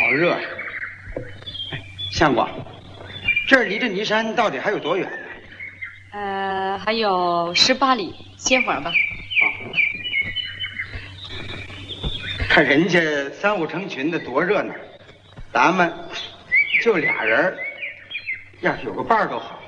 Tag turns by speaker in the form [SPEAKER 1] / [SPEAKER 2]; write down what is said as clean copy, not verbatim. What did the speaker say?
[SPEAKER 1] 好热呀！哎，相公，这儿离这尼山到底还有多远呢？
[SPEAKER 2] 还有18里，歇会儿吧。
[SPEAKER 1] 看人家3、5成群的多热闹，咱们就俩人，要是有个伴儿多好。